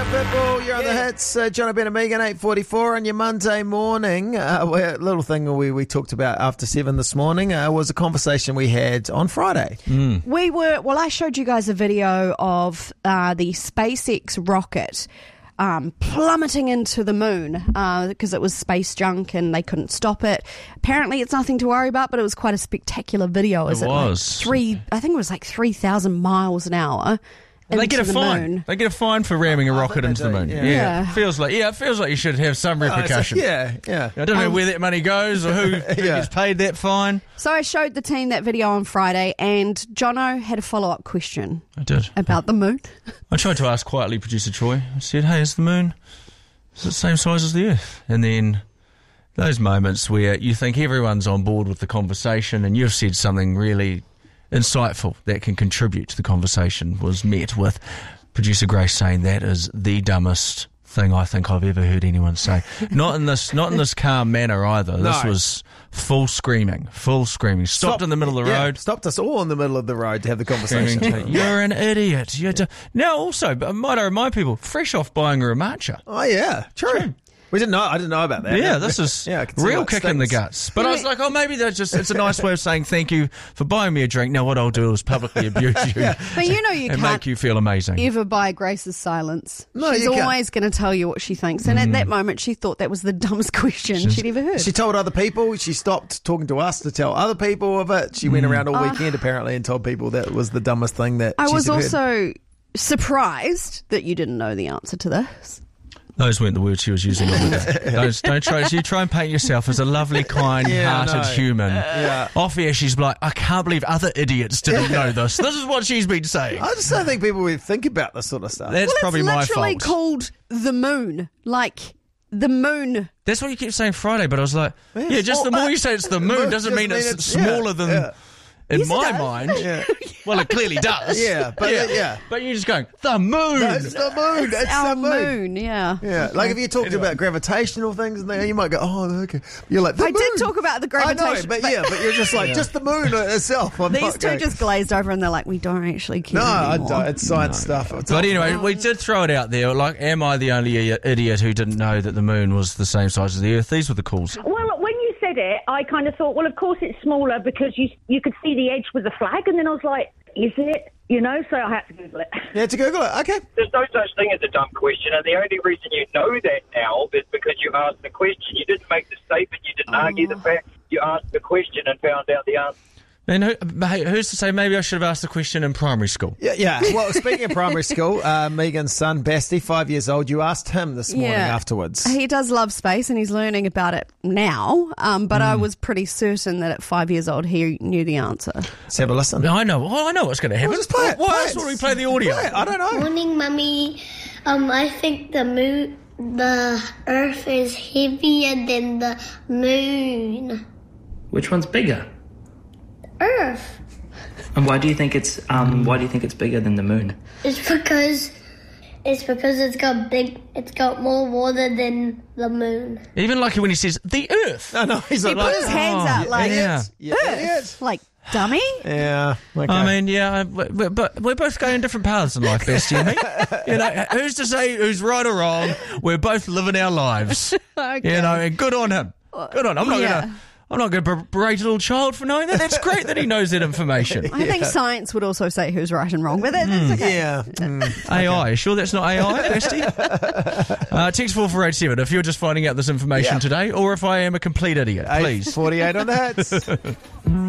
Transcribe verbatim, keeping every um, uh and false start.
Pitbull, you're on the hits. Uh, John Ben and Megan, eight forty-four on your Monday morning. Uh, a little thing we, we talked about after seven this morning uh, was a conversation we had on Friday. Mm. We were, well, I showed you guys a video of uh, the SpaceX rocket um, plummeting into the moon because uh, it was space junk and they couldn't stop it. Apparently, it's nothing to worry about, but it was quite a spectacular video. Is it, it was. Like three, I think it was like three thousand miles an hour. They get a the fine. Moon. They get a fine for ramming a oh, rocket into the moon. Yeah. Yeah. Yeah. feels like yeah, it feels like you should have some repercussion. Oh, so, yeah, yeah. I don't know Um, where that money goes or who, who Yeah. gets paid that fine. So I showed the team that video on Friday, and Jono had a follow-up question I did. about the moon. I tried to ask quietly, producer Troy. I said, "Hey, is the moon is it the same size as the Earth?" And then those moments where you think everyone's on board with the conversation, and you've said something really insightful that can contribute to the conversation, was met with producer Grace saying that is the dumbest thing I think I've ever heard anyone say. Not in this, not in this calm manner either. This No. was full screaming, full screaming. Stopped Stop- in the middle of the yeah, road. Stopped us all in the middle of the road to have the conversation. You're an idiot. You're d- now also, but might I remind people, fresh off buying a Remacha. Oh, yeah, true. We didn't know. I didn't know about that. Yeah, this is Yeah, I can see real why it kick in the stings. guts. But I was like, oh, maybe that's just, it's a nice way of saying thank you for buying me a drink. Now what I'll do is publicly abuse you But you know you and can't make you feel amazing. ever buy Grace's silence. No, She's you can't. always going to tell you what she thinks. And at that moment, she thought that was the dumbest question she'd ever heard. She told other people. She stopped talking to us to tell other people of it. She went around all weekend apparently and told people that was the dumbest thing that I she's was ever also heard. surprised that you didn't know the answer to this. Those weren't the words she was using on the day. Don't, don't try. You try and paint yourself as a lovely, kind-hearted Yeah, I know. human. Yeah. Off air, she's like, I can't believe other idiots didn't know this. This is what she's been saying. I just don't think people would think about this sort of stuff. That's Well, probably it's my literally fault. called the moon. Like, the moon. That's what you keep saying Friday, but I was like, Yes. yeah, just the Well, more uh, you say it's the moon moon doesn't doesn't mean mean it's, it's- smaller yeah, than, yeah. in Yes, it my does. mind. Yeah. Well, it clearly does. Yeah, but it- yeah. But you're just going, the moon. No, it's the moon. It's, Our the moon. moon, yeah. Yeah, like if you talked about gravitational things, and then you might go, "Oh, okay." You're like, the I did moon. talk about the I know, gravitation, but, but- yeah, but you're just like, just the moon itself. I'm These not two going- just glazed over and they're like, we don't actually care No, I anymore. don't. It's science stuff. It's But all- anyway, we did throw it out there. Like, am I the only i- idiot who didn't know that the moon was the same size as the Earth? These were the calls. Well, when you said it, I kind of thought, well, of course it's smaller because you you could see the edge with the flag, and then I was like, is it? You know, so I had to Google it. yeah, to Google it. Okay. There's no such thing as a dumb question, and the only reason you know that now is because you asked the question. You didn't make the statement, you didn't argue the fact. You asked the question and found out the answer. And who, hey, who's to say maybe I should have asked the question in primary school? Yeah, yeah. Well, speaking of primary school, uh, Megan's son, Basti, five years old, you asked him this morning Yeah. afterwards. He does love space and he's learning about it now, um, but Hmm. I was pretty certain that at five years old he knew the answer. Let's have a listen. I know. Oh, I know what's going to happen. Well, just play it. Why play else it. would we play the audio? Play it. I don't know. Morning, Mummy. Um, I think the moon, the Earth is heavier than the moon. Which one's bigger? Earth. And why do you think it's um why do you think it's bigger than the moon? It's because it's because it's got big. It's got more water than the moon. Even like when he says the Earth. No, no, he's He like, put his hands oh, out like, yeah. yeah, idiot. like, dummy? Yeah. Okay. I mean, yeah, we- we- but we're both going different paths in life, Basti and me. You know, who's to say who's right or wrong? We're both living our lives. Okay. You know, and good on him. Good on him. I'm not Yeah. gonna. I'm not going to berate a little child for knowing that. That's great that he knows that information. I think science would also say who's right and wrong, but that, that's okay. yeah. Mm. A I, sure that's not A I, Basti? uh, text four four eight seven if you're just finding out this information Yeah. today, or if I am a complete idiot, please. forty-eight on the hits.